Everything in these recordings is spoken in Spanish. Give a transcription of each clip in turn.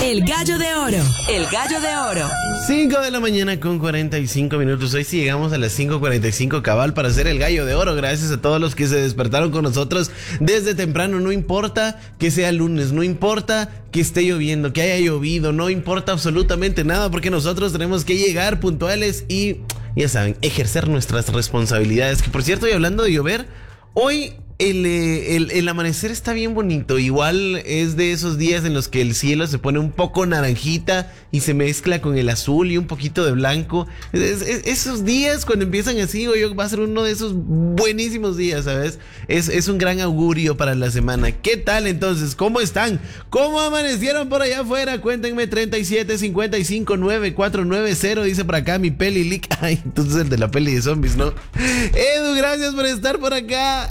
El Gallo de Oro. El Gallo de Oro. 5 de la mañana con 45 minutos. Hoy sí llegamos a las 5:45 cabal para hacer el Gallo de Oro. Gracias a todos los que se despertaron con nosotros desde temprano. No importa que sea lunes, no importa que esté lloviendo, que haya llovido, no importa absolutamente nada, porque nosotros tenemos que llegar puntuales y, ya saben, ejercer nuestras responsabilidades. Que por cierto, y hablando de llover, hoy el amanecer está bien bonito. Igual es de esos días en los que el cielo se pone un poco naranjita y se mezcla con el azul y un poquito de blanco. Esos días cuando empiezan así, va a ser uno de esos buenísimos días, ¿sabes? Es un gran augurio para la semana. ¿Qué tal entonces? ¿Cómo están? ¿Cómo amanecieron por allá afuera? Cuéntenme. 37559490 dice por acá mi peli leak. Ay, entonces el de la peli de zombies, ¿no? Edu, gracias por estar por acá.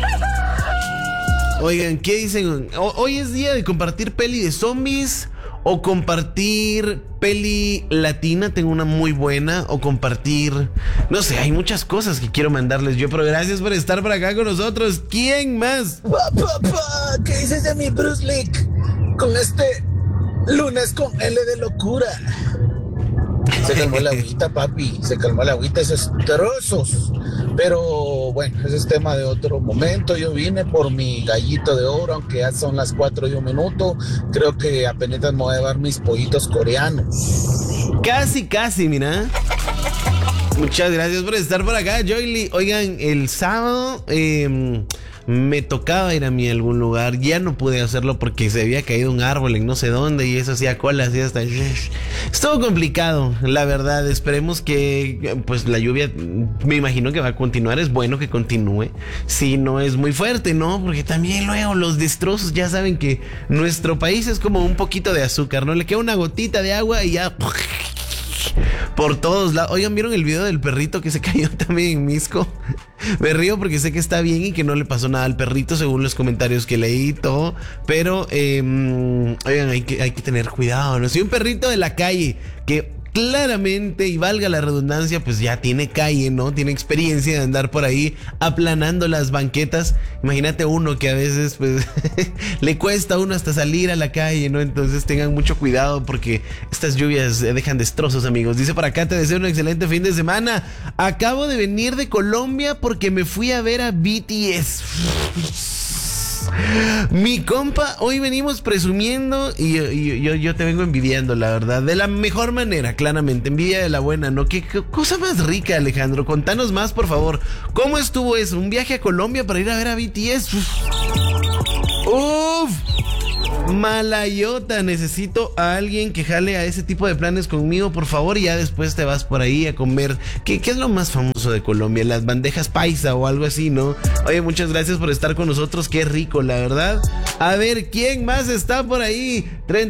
Oigan, ¿qué dicen? Hoy es día de compartir peli de zombies o compartir peli latina, tengo una muy buena, o compartir, no sé, hay muchas cosas que quiero mandarles yo, pero gracias por estar por acá con nosotros. ¿Quién más? ¿Qué dices de mi Bruce Lee? Con este lunes con L de locura. Se calmó la agüita, papi. Se calmó la agüita, esos trozos. Pero bueno, ese es tema de otro momento. Yo vine por mi gallito de oro, aunque ya son las 4:01. Creo que apenas me voy a llevar mis pollitos coreanos. Casi, mira. Muchas gracias por estar por acá, Joyly. Oigan, el sábado me tocaba ir a mí a algún lugar. Ya no pude hacerlo porque se había caído un árbol en no sé dónde y eso hacía colas y hasta... Estuvo complicado, la verdad. Esperemos que pues la lluvia, me imagino que va a continuar. Es bueno que continúe, si no es muy fuerte, ¿no? Porque también luego los destrozos, ya saben que nuestro país es como un poquito de azúcar, ¿no? Le queda una gotita de agua y ya... por todos lados. Oigan, ¿vieron el video del perrito que se cayó también en Misco? Me río porque sé que está bien y que no le pasó nada al perrito según los comentarios que leí y todo. Pero, oigan, hay que tener cuidado, ¿no? Si un perrito de la calle que claramente, y valga la redundancia, pues ya tiene calle, ¿no? Tiene experiencia de andar por ahí aplanando las banquetas. Imagínate uno que a veces, pues, le cuesta a uno hasta salir a la calle, ¿no? Entonces tengan mucho cuidado porque estas lluvias dejan destrozos, amigos. Dice por acá, te deseo un excelente fin de semana. Acabo de venir de Colombia porque me fui a ver a BTS. Mi compa, hoy venimos presumiendo y yo te vengo envidiando, la verdad, de la mejor manera, claramente, envidia de la buena, ¿no? ¿Qué cosa más rica, Alejandro? Contanos más, por favor. ¿Cómo estuvo eso? ¿Un viaje a Colombia para ir a ver a BTS? ¡Uf! Malayota, necesito a alguien que jale a ese tipo de planes conmigo, por favor, y ya después te vas por ahí a comer. ¿Qué es lo más famoso de Colombia? Las bandejas paisa o algo así, ¿no? Oye, muchas gracias por estar con nosotros, qué rico, la verdad. A ver, ¿quién más está por ahí?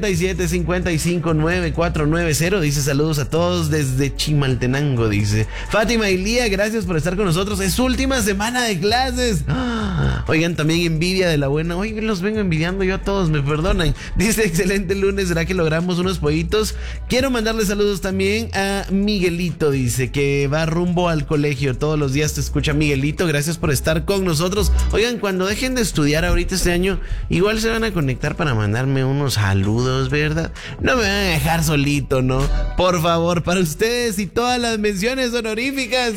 37559490 dice saludos a todos desde Chimaltenango, dice Fátima y Lía, gracias por estar con nosotros. Es última semana de clases. Oigan, también envidia de la buena. Hoy los vengo envidiando yo a todos, me perdonan. Dice, excelente lunes, ¿será que logramos unos pollitos? Quiero mandarle saludos también a Miguelito, dice que va rumbo al colegio. Todos los días te escucha Miguelito, gracias por estar con nosotros. Oigan, cuando dejen de estudiar ahorita este año, igual se van a conectar para mandarme unos saludos, ¿verdad? No me van a dejar solito, ¿no? Por favor, para ustedes y todas las menciones honoríficas.